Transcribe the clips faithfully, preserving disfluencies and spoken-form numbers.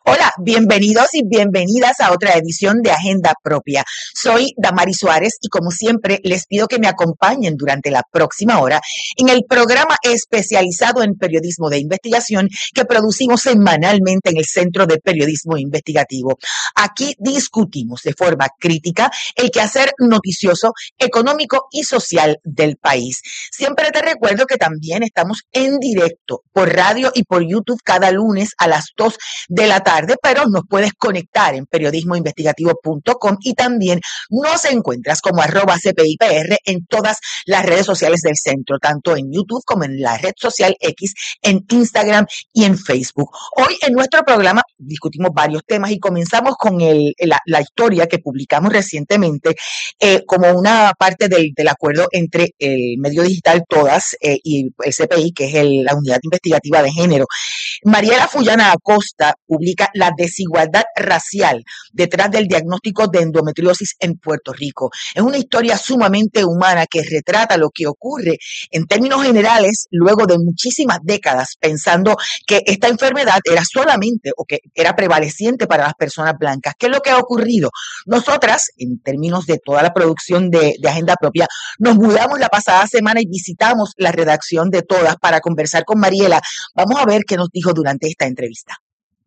Hola, bienvenidos y bienvenidas a otra edición de Agenda Propia. Soy Damari Suárez y como siempre les pido que me acompañen durante la próxima hora en el programa especializado en periodismo de investigación que producimos semanalmente en el Centro de Periodismo Investigativo. Aquí discutimos de forma crítica el quehacer noticioso, económico y social del país. Siempre te recuerdo que también estamos en directo por radio y por YouTube cada lunes a las dos de la tarde, pero nos puedes conectar en periodismo investigativo punto com y también nos encuentras como arroba C P I P R en todas las redes sociales del centro, tanto en YouTube como en la red social X, en Instagram y en Facebook. Hoy en nuestro programa discutimos varios temas y comenzamos con el, la, la historia que publicamos recientemente eh, como una parte del, del acuerdo entre el medio digital Todas eh, y el C P I, que es el, la unidad investigativa de género. Mariela Fullana Acosta publica La desigualdad racial detrás del diagnóstico de endometriosis en Puerto Rico. Es una historia sumamente humana que retrata lo que ocurre en términos generales luego de muchísimas décadas pensando que esta enfermedad era solamente o que era prevaleciente para las personas blancas. ¿Qué es lo que ha ocurrido? Nosotras, en términos de toda la producción de, de Agenda Propia, nos mudamos la pasada semana y visitamos la redacción de Todas para conversar con Mariela. Vamos a ver qué nos dijo durante esta entrevista.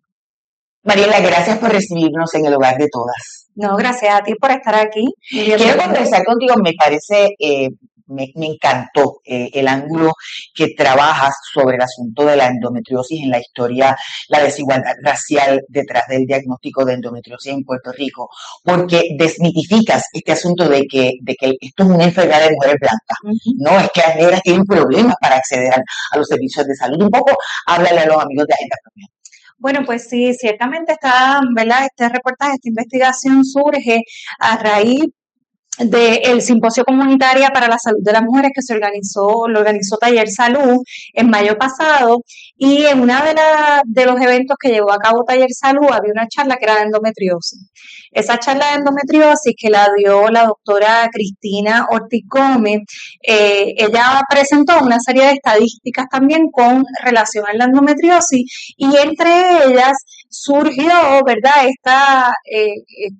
Mariela, gracias por recibirnos en el hogar de Todas. No, gracias a ti por estar aquí. Quiero conversar contigo, me parece, eh, me, me encantó eh, el ángulo que trabajas sobre el asunto de la endometriosis en la historia, la desigualdad racial detrás del diagnóstico de endometriosis en Puerto Rico, porque desmitificas este asunto de que, de que esto es una enfermedad de mujeres blancas. Uh-huh. No, es que las negras tienen problemas para acceder a, a los servicios de salud. Un poco, háblale a los amigos de Agenda Propia. Bueno, pues sí, ciertamente está, ¿verdad? Este reportaje, esta investigación surge a raíz del Simposio Comunitaria para la Salud de las Mujeres que se organizó, lo organizó Taller Salud en mayo pasado, y en una de, la, de los eventos que llevó a cabo Taller Salud había una charla que era de endometriosis. Esa charla de endometriosis que la dio la doctora Cristina Ortiz Gómez, eh, ella presentó una serie de estadísticas también con relación a la endometriosis, y entre ellas surgió, ¿verdad?, esta, eh,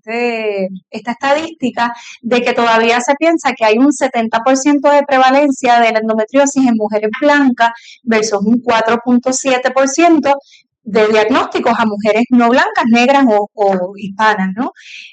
este, esta estadística de que todavía se piensa que hay un setenta por ciento de prevalencia de la endometriosis en mujeres blancas versus un cuatro punto siete por ciento de diagnósticos a mujeres no blancas, negras o, o hispanas, ¿no?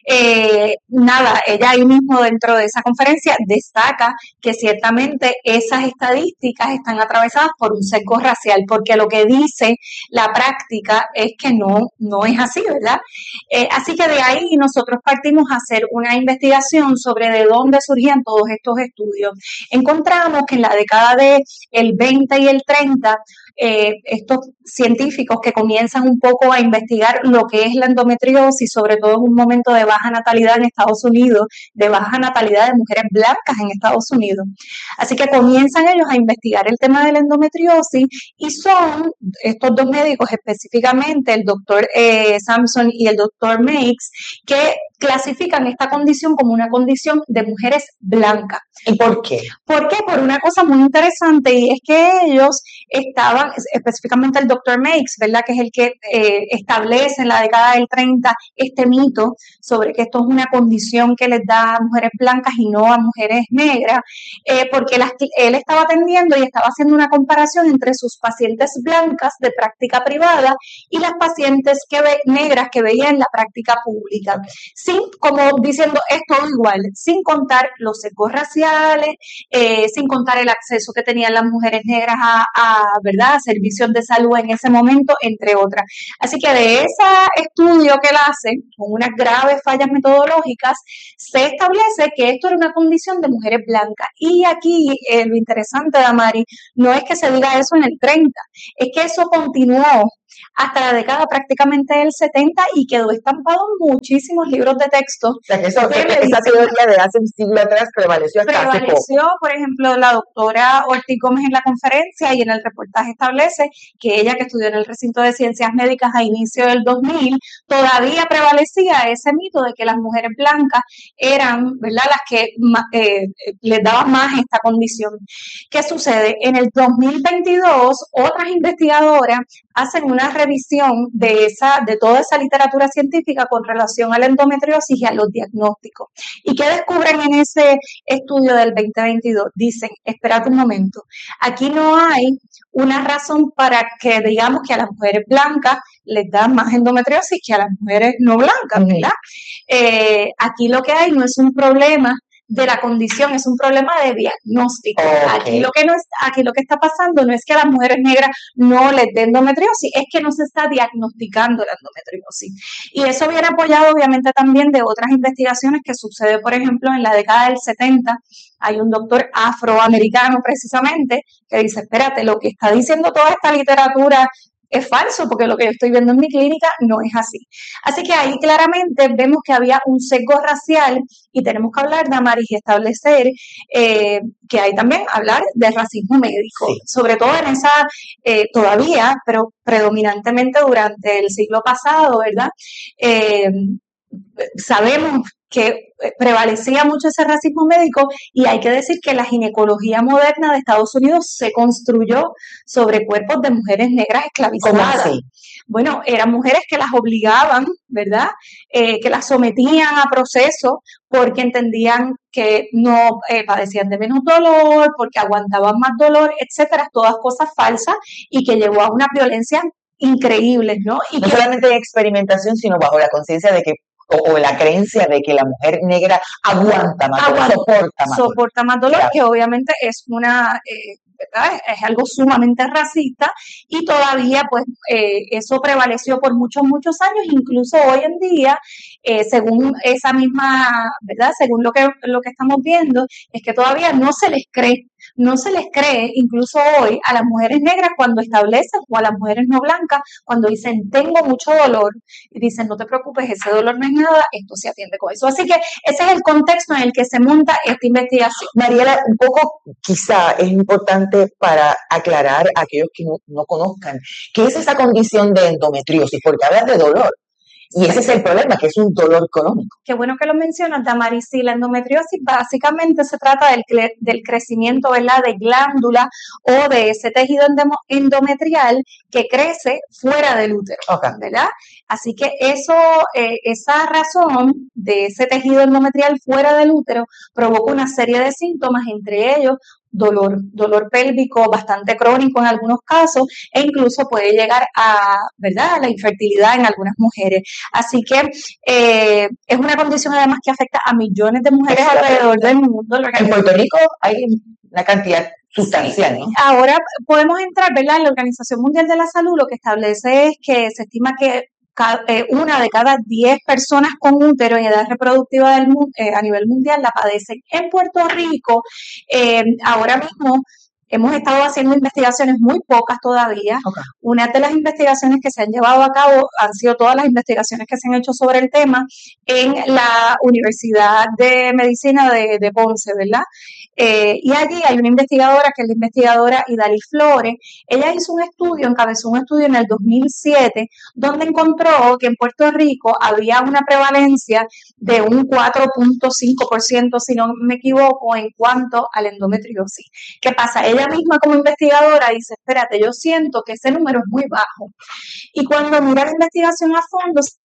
Eh, nada, ella ahí mismo dentro de esa conferencia destaca que ciertamente esas estadísticas están atravesadas por un sesgo racial, porque lo que dice la práctica es que no, no es así, ¿verdad? Eh, así que de ahí nosotros partimos a hacer una investigación sobre de dónde surgían todos estos estudios. Encontramos que en la década del veinte y el treinta, Eh, estos científicos que comienzan un poco a investigar lo que es la endometriosis, sobre todo en un momento de baja natalidad en Estados Unidos, de baja natalidad de mujeres blancas en Estados Unidos. Así que comienzan ellos a investigar el tema de la endometriosis, y son estos dos médicos específicamente, el doctor eh, Samson y el doctor Makes, que clasifican esta condición como una condición de mujeres blancas. ¿Y por qué? ¿Por qué? Por una cosa muy interesante, y es que ellos estaban, específicamente el doctor Makes, ¿verdad?, que es el que eh, establece en la década del treinta este mito sobre que esto es una condición que les da a mujeres blancas y no a mujeres negras, eh, porque las, él estaba atendiendo y estaba haciendo una comparación entre sus pacientes blancas de práctica privada y las pacientes que ve, negras que veía en la práctica pública, sin, como diciendo, es todo igual, sin contar los sesgos raciales, eh, sin contar el acceso que tenían las mujeres negras a, a, ¿verdad?, a servicios de salud en ese momento, entre otras. Así que de ese estudio que él hace, con unas graves fallas metodológicas, se establece que esto era una condición de mujeres blancas. Y aquí eh, lo interesante, Damari, no es que se diga eso en el treinta, es que eso continuó hasta la década prácticamente del setenta y quedó estampado en muchísimos libros de texto. O sea, que eso, que esa teoría de hace un siglo atrás prevaleció hasta hace poco. Prevaleció, por ejemplo, la doctora Ortiz Gómez en la conferencia, y en el reportaje establece que ella, que estudió en el recinto de ciencias médicas a inicio del dos mil, todavía prevalecía ese mito de que las mujeres blancas eran, ¿verdad?, las que eh, les daban más esta condición. ¿Qué sucede? En el dos mil veintidós, otras investigadoras hacen una una revisión de esa, de toda esa literatura científica con relación a la endometriosis y a los diagnósticos. ¿Y qué descubren en ese estudio del veinte veintidós? Dicen, espérate un momento, aquí no hay una razón para que digamos que a las mujeres blancas les da más endometriosis que a las mujeres no blancas, ¿verdad? Eh, aquí lo que hay no es un problema de la condición, es un problema de diagnóstico. Okay. Aquí lo que no es, aquí lo que está pasando no es que a las mujeres negras no les dé endometriosis, es que no se está diagnosticando la endometriosis. Y eso viene apoyado obviamente también de otras investigaciones que sucede, por ejemplo, en la década del setenta, hay un doctor afroamericano precisamente que dice, espérate, lo que está diciendo toda esta literatura es falso, porque lo que yo estoy viendo en mi clínica no es así. Así que ahí claramente vemos que había un sesgo racial y tenemos que hablar, Damaris, y establecer eh, que hay también hablar de racismo médico, sí. Sobre todo en esa, eh, todavía, pero predominantemente durante el siglo pasado, ¿verdad? Eh, sabemos que prevalecía mucho ese racismo médico y hay que decir que la ginecología moderna de Estados Unidos se construyó sobre cuerpos de mujeres negras esclavizadas. ¿Cómo así? Bueno, eran mujeres que las obligaban, ¿verdad? Eh, que las sometían a procesos porque entendían que no eh, padecían de menos dolor, porque aguantaban más dolor, etcétera, todas cosas falsas y que llevó a una violencia increíble, ¿no? Y no que, solamente de experimentación, sino bajo la conciencia de que O, o la creencia de que la mujer negra aguanta más dolor, soporta más soporta dolor. más dolor, claro. Que obviamente es una, eh, ¿verdad? Es algo sumamente racista y todavía pues eh, eso prevaleció por muchos, muchos años, incluso hoy en día, eh, según esa misma, ¿verdad? Según lo que, lo que estamos viendo, es que todavía no se les cree. No se les cree, incluso hoy, a las mujeres negras cuando establecen, o a las mujeres no blancas, cuando dicen, tengo mucho dolor, y dicen, no te preocupes, ese dolor no es nada, esto se atiende con eso. Así que ese es el contexto en el que se monta esta investigación. Mariela, un poco quizá es importante para aclarar a aquellos que no, no conozcan, ¿qué es esa condición de endometriosis? Porque hablas de dolor. Y ese es el problema, que es un dolor crónico. Qué bueno que lo mencionas, Damaris. Sí, la endometriosis básicamente se trata del, del crecimiento, ¿verdad?, de glándula o de ese tejido endometrial que crece fuera del útero, okay. ¿verdad? Así que eso, eh, esa razón de ese tejido endometrial fuera del útero provoca una serie de síntomas, entre ellos dolor, dolor pélvico bastante crónico en algunos casos e incluso puede llegar a, ¿verdad?, a la infertilidad en algunas mujeres. Así que eh, es una condición además que afecta a millones de mujeres alrededor del mundo. En Puerto Rico hay una cantidad sustancial, ¿no? Ahora podemos entrar, ¿verdad?, en la Organización Mundial de la Salud, lo que establece es que se estima que una de cada diez personas con útero en edad reproductiva del, eh, a nivel mundial la padecen. En Puerto Rico, eh, ahora mismo hemos estado haciendo investigaciones, muy pocas todavía. Okay. Una de las investigaciones que se han llevado a cabo han sido todas las investigaciones que se han hecho sobre el tema en la Universidad de Medicina de, de Ponce, ¿verdad? Eh, y allí hay una investigadora que es la investigadora Idalí Flores. Ella hizo un estudio, encabezó un estudio en el dos mil siete, donde encontró que en Puerto Rico había una prevalencia de un cuatro punto cinco por ciento, si no me equivoco, en cuanto a la endometriosis. ¿Qué pasa? Ella misma como investigadora dice, espérate, yo siento que ese número es muy bajo. Y cuando mira la investigación a fondo, se